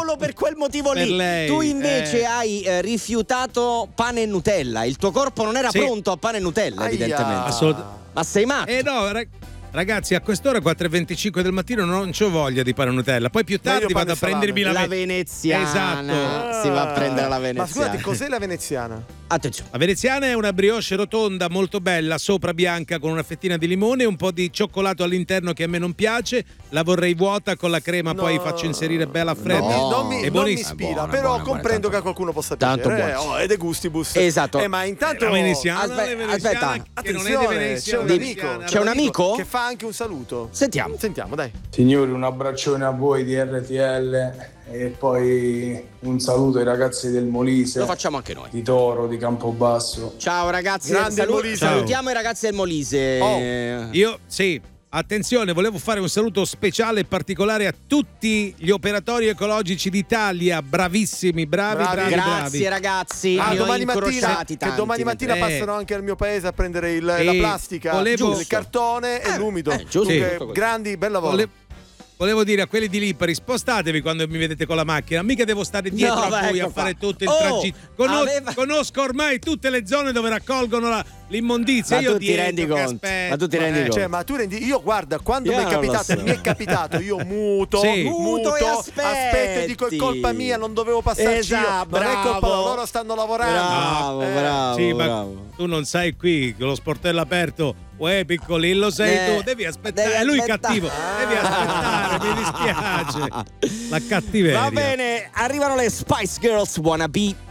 solo per quel motivo Per lì. lei, Tu invece hai rifiutato pane e Nutella. Il tuo corpo non era pronto a pane e Nutella, evidentemente. Ma sei matto? No, ragazzi, a quest'ora 4:25 del mattino non c'ho voglia di pane e Nutella. Poi più tardi vado a prendermi la veneziana. Esatto. Si va a prendere la veneziana. Ma scusate, cos'è la veneziana? Attenzione. La veneziana è una brioche rotonda molto bella, sopra bianca con una fettina di limone e un po' di cioccolato all'interno che a me non piace. La vorrei vuota con la crema, poi faccio inserire bella fredda. Non mi ispira, però comprendo che a qualcuno possa piacere. Ed è gustibus. Esatto. Ma intanto la veneziana, aspetta, che non è di Venezia, c'è un amico che fa anche un saluto. Sentiamo, dai. Signori, un abbraccione a voi di RTL e poi un saluto ai ragazzi del Molise. Lo facciamo anche noi. Di Toro, di Campobasso. Ciao ragazzi, Grande Molise. salutiamo i ragazzi del Molise. Io attenzione, volevo fare un saluto speciale e particolare a tutti gli operatori ecologici d'Italia, bravissimi, bravi. Grazie ragazzi, domani mattina passano anche al mio paese a prendere la plastica, il cartone e l'umido. Grandi, bel lavoro. Volevo dire a quelli di Lipari, spostatevi quando mi vedete con la macchina, mica devo stare dietro a voi a fare tutto il tragitto. Conosco ormai tutte le zone dove raccolgono l'immondizia. Ma io tu ti rendi conto? Ma tu ti rendi conto? Ma tu io guarda, quando mi è capitato, io muto e aspetto e dico è colpa mia, non dovevo passarci io. Non è colpa loro, stanno lavorando. Bravo. Tu non sai qui con lo sportello aperto. Uè, piccolillo sei tu, devi aspettare. È lui cattivo, devi aspettare, mi dispiace. La cattiveria. Va bene, arrivano le Spice Girls Wanna Be.